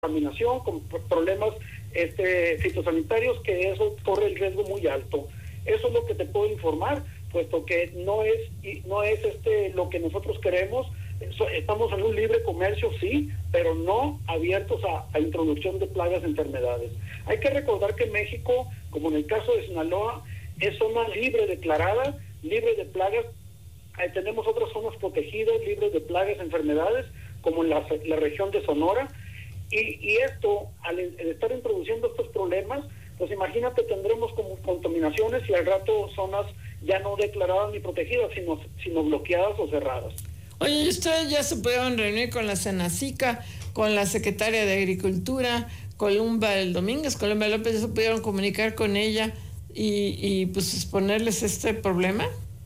contaminación, con problemas fitosanitarios, que eso corre el riesgo muy alto. Eso es lo que te puedo informar, puesto que no es lo que nosotros queremos. Estamos en un libre comercio, sí, pero no abiertos a introducción de plagas, enfermedades. Hay que recordar que México, como en el caso de Sinaloa, es zona libre declarada, libre de plagas. Tenemos otras zonas protegidas, libres de plagas, enfermedades, como en la región de Sonora. Y esto, al estar introduciendo estos problemas, pues imagínate, tendremos como contaminaciones y al rato zonas ya no declaradas ni protegidas, sino bloqueadas o cerradas. Oye, ustedes ya se pudieron reunir con la Senacica, con la secretaria de Agricultura, Columba Domínguez, Columba López, ¿ya se pudieron comunicar con ella y pues exponerles este problema?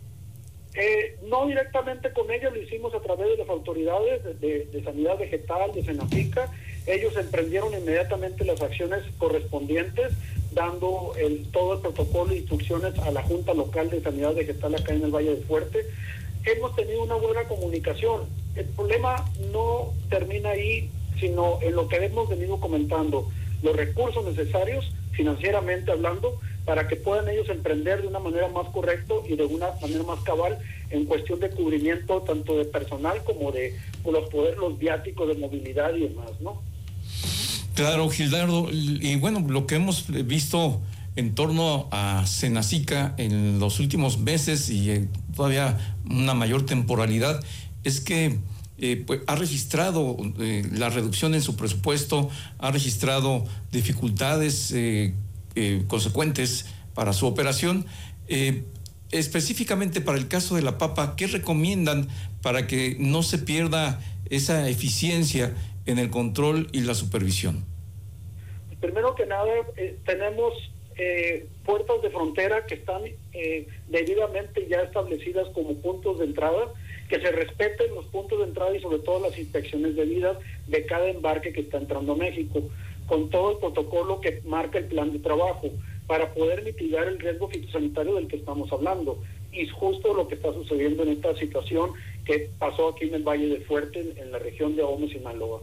No directamente con ella, lo hicimos a través de las autoridades de Sanidad Vegetal, de Senacica. Ellos emprendieron inmediatamente las acciones correspondientes, dando todo el protocolo e instrucciones a la Junta Local de Sanidad Vegetal acá en el Valle del Fuerte. Hemos tenido una buena comunicación. El problema no termina ahí, sino en lo que hemos venido comentando, los recursos necesarios, financieramente hablando, para que puedan ellos emprender de una manera más correcta y de una manera más cabal en cuestión de cubrimiento tanto de personal como de los viáticos de movilidad y demás, ¿no? Claro, Gildardo, y bueno, lo que hemos visto en torno a Senacica en los últimos meses y todavía una mayor temporalidad es que pues, ha registrado la reducción en su presupuesto, ha registrado dificultades consecuentes para su operación. Específicamente para el caso de la papa, ¿qué recomiendan para que no se pierda esa eficiencia en el control y la supervisión? Primero que nada, tenemos puertas de frontera que están debidamente ya establecidas como puntos de entrada, que se respeten los puntos de entrada y sobre todo las inspecciones debidas de cada embarque que está entrando a México, con todo el protocolo que marca el plan de trabajo, para poder mitigar el riesgo fitosanitario del que estamos hablando. Y es justo lo que está sucediendo en esta situación que pasó aquí en el Valle del Fuerte, en la región de Ahome, Sinaloa.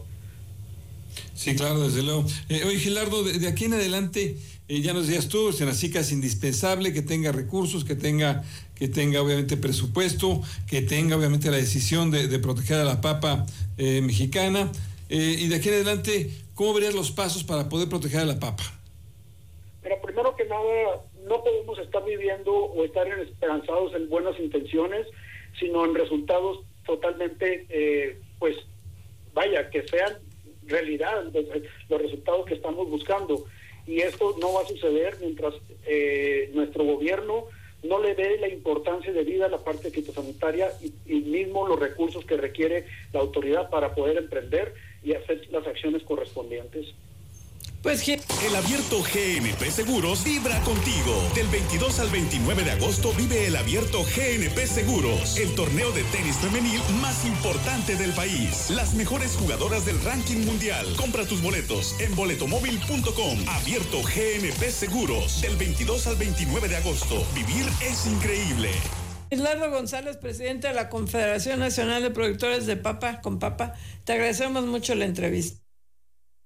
Sí, claro, desde luego. Oye, Gilardo, de aquí en adelante, ya nos decías tú, Senacica es indispensable que tenga recursos, que tenga obviamente presupuesto, que tenga obviamente la decisión de proteger a la papa mexicana. Y de aquí en adelante, ¿cómo verías los pasos para poder proteger a la papa? Pero primero que nada, no podemos estar viviendo o estar esperanzados en buenas intenciones, sino en resultados totalmente, que sean realidad los resultados que estamos buscando. Y esto no va a suceder mientras nuestro gobierno no le dé la importancia debida a la parte fitosanitaria y mismo los recursos que requiere la autoridad para poder emprender y hacer las acciones correspondientes. Pues el Abierto GNP Seguros vibra contigo. Del 22 al 29 de agosto vive el Abierto GNP Seguros, el torneo de tenis femenil más importante del país. Las mejores jugadoras del ranking mundial. Compra tus boletos en boletomóvil.com. Abierto GNP Seguros, del 22 al 29 de agosto. Vivir es increíble. Gilardo González, presidente de la Confederación Nacional de Productores de Papa, Compapa, te agradecemos mucho la entrevista.